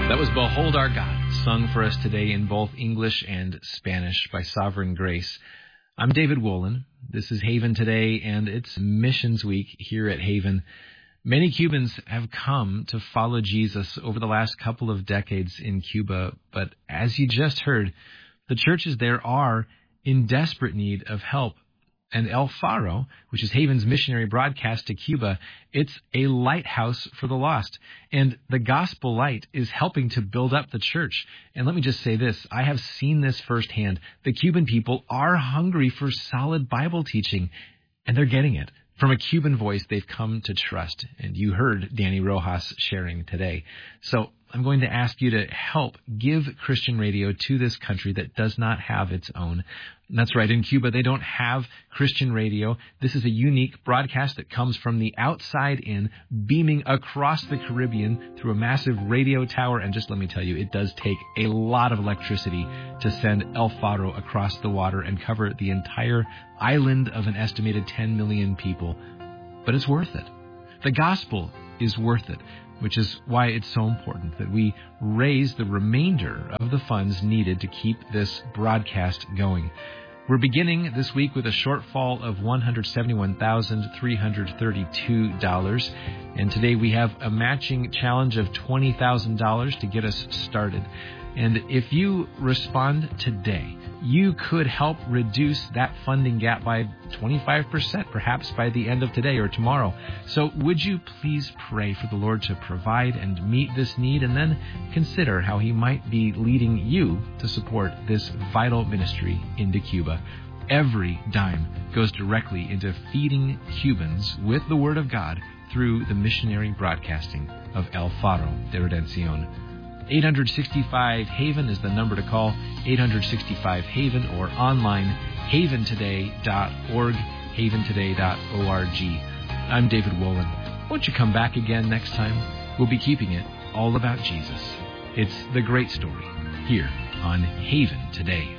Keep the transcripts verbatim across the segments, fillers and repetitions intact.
That was Behold Our God, sung for us today in both English and Spanish by Sovereign Grace. I'm David Wolin. This is Haven Today, and it's Missions Week here at Haven. Many Cubans have come to follow Jesus over the last couple of decades in Cuba, but as you just heard, the churches there are in desperate need of help. And El Faro, which is Haven's missionary broadcast to Cuba, it's a lighthouse for the lost. And the gospel light is helping to build up the church. And let me just say this, I have seen this firsthand. The Cuban people are hungry for solid Bible teaching, and they're getting it. From a Cuban voice they've come to trust. And you heard Danny Rojas sharing today. So I'm going to ask you to help give Christian radio to this country that does not have its own. And that's right. In Cuba, they don't have Christian radio. This is a unique broadcast that comes from the outside in, beaming across the Caribbean through a massive radio tower. And just let me tell you, it does take a lot of electricity to send El Faro across the water and cover the entire island of an estimated ten million people. But it's worth it. The gospel is worth it, which is why it's so important that we raise the remainder of the funds needed to keep this broadcast going. We're beginning this week with a shortfall of one hundred seventy-one thousand three hundred thirty-two dollars. And today we have a matching challenge of twenty thousand dollars to get us started. And if you respond today, you could help reduce that funding gap by twenty-five percent, perhaps by the end of today or tomorrow. So would you please pray for the Lord to provide and meet this need, and then consider how he might be leading you to support this vital ministry into Cuba. Every dime goes directly into feeding Cubans with the Word of God through the missionary broadcasting of El Faro de Redención. eight hundred sixty-five Haven is the number to call, eight hundred sixty-five Haven, or online, haven today dot org, haven today dot org. I'm David Wolin. Won't you come back again next time? We'll be keeping it all about Jesus. It's the great story here on Haven Today.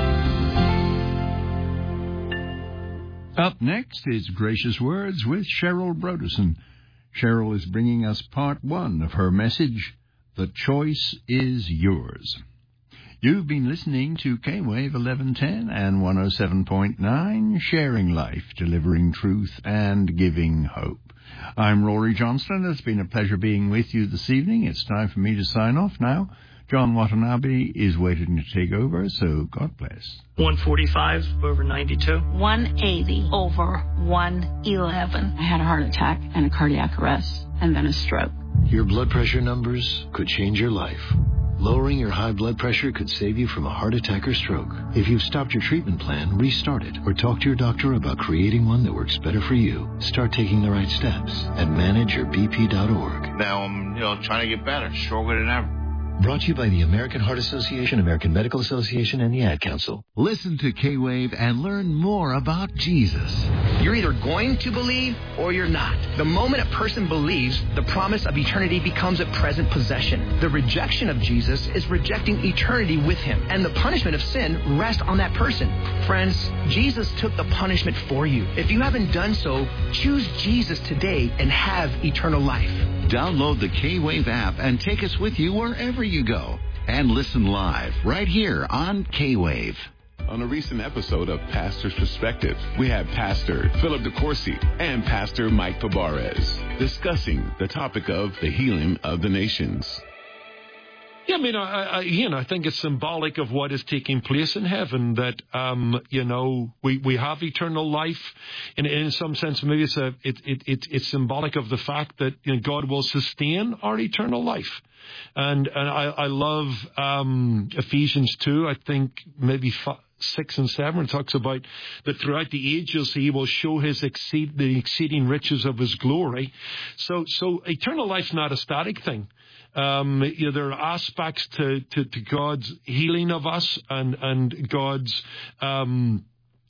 Up next is Gracious Words with Cheryl Broderson. Cheryl is bringing us part one of her message, The Choice is Yours. You've been listening to K-Wave eleven ten and one oh seven point nine, sharing life, delivering truth, and giving hope. I'm Rory Johnston. It's been a pleasure being with you this evening. It's time for me to sign off now. John Watanabe is waiting to take over, so God bless. one forty-five over ninety-two. one eighty over one eleven. I had a heart attack and a cardiac arrest, and then a stroke. Your blood pressure numbers could change your life. Lowering your high blood pressure could save you from a heart attack or stroke. If you've stopped your treatment plan, restart it, or talk to your doctor about creating one that works better for you. Start taking the right steps at manage your b p dot org. Now I'm, you know, trying to get better, stronger than ever. Brought to you by the American Heart Association, American Medical Association, and the Ad Council. Listen to K-Wave and learn more about Jesus. You're either going to believe or you're not. The moment a person believes, the promise of eternity becomes a present possession. The rejection of Jesus is rejecting eternity with him, and the punishment of sin rests on that person. Friends, Jesus took the punishment for you. If you haven't done so, choose Jesus today and have eternal life. Download the K-Wave app and take us with you wherever you go. And listen live right here on K-Wave. On a recent episode of Pastor's Perspective, we have Pastor Philip DeCourcy and Pastor Mike Pabarez discussing the topic of the healing of the nations. Yeah, I mean, I, I, again, I think it's symbolic of what is taking place in heaven, that, um, you know, we, we have eternal life. And in some sense, maybe it's, a, it, it, it, it's symbolic of the fact that, you know, God will sustain our eternal life. And, and I, I love um, Ephesians two, I think maybe five, six and seven, it talks about that throughout the ages he will show his exceed, the exceeding riches of his glory. So, so eternal life's not a static thing. Um, you know, there are aspects to, to, to God's healing of us and, and God's um,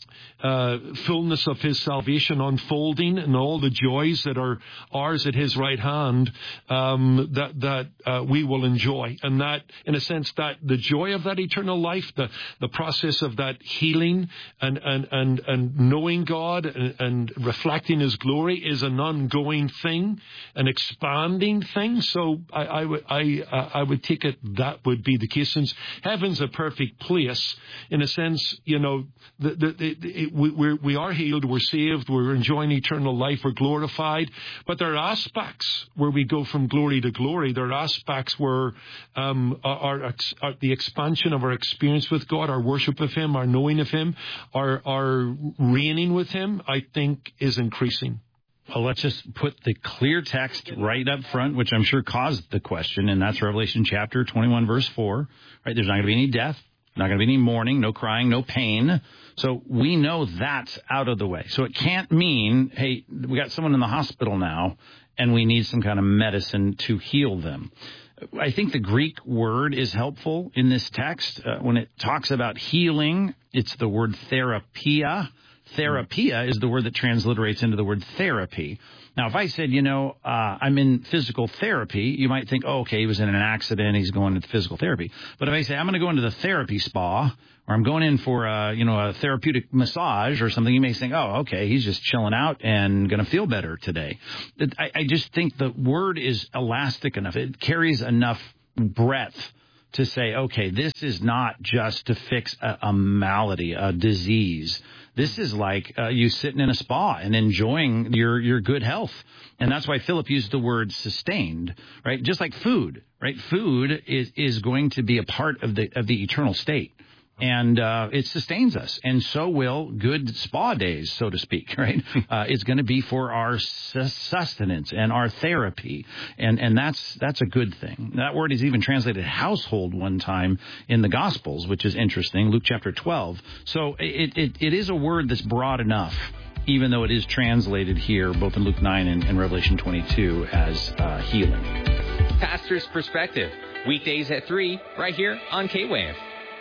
uh, fullness of his salvation unfolding and all the joys that are ours at his right hand, um, that that uh, we will enjoy. And that, in a sense, that the joy of that eternal life, the, the process of that healing and, and, and, and knowing God and, and reflecting his glory is an ongoing thing, an expanding thing. So I, I, would, I, I would take it that would be the case. Since heaven's a perfect place, in a sense, you know, the, the, the, it, we, we're, we are healed, we're saved, we're enjoying eternal life, we're glorified. But there are aspects where we go from glory to glory. There are aspects where um, our, our, our, the expansion of our experience with God, our worship of him, our knowing of him, our, our reigning with him, I think is increasing. Well, let's just put the clear text right up front, which I'm sure caused the question, and that's Revelation chapter twenty-one, verse four. Right? There's not going to be any death, not going to be any mourning, no crying, no pain. So we know that's out of the way. So it can't mean, hey, we got someone in the hospital now, and we need some kind of medicine to heal them. I think the Greek word is helpful in this text. Uh, when it talks about healing, it's the word therapia. Therapia is the word that transliterates into the word therapy. Now, if I said, you know, uh, I'm in physical therapy, you might think, oh, okay, he was in an accident, he's going into physical therapy. But if I say I'm going to go into the therapy spa, or I'm going in for a, you know, a therapeutic massage or something, you may think, oh, okay, he's just chilling out and going to feel better today. I, I just think the word is elastic enough. It carries enough breadth to say, okay, this is not just to fix a, a malady, a disease. This is like uh, you sitting in a spa and enjoying your, your good health. And that's why Philip used the word sustained, right? Just like food, right? Food is, is going to be a part of the of the eternal state. And uh, it sustains us, and so will good spa days, so to speak, right? Uh, it's going to be for our sustenance and our therapy, and and that's that's a good thing. That word is even translated household one time in the Gospels, which is interesting, Luke chapter twelve. So it it, it is a word that's broad enough, even though it is translated here, both in Luke nine and, and Revelation twenty-two, as uh, healing. Pastor's Perspective, weekdays at three, right here on K-Wave.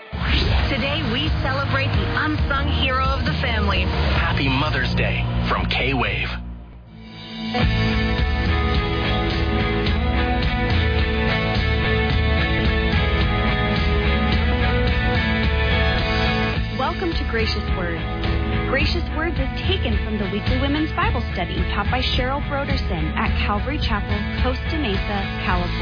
Today, we celebrate the unsung hero of the family. Happy Mother's Day from K-Wave. Welcome to Gracious Words. Gracious Words is taken from the weekly women's Bible study taught by Cheryl Broderson at Calvary Chapel, Costa Mesa, California.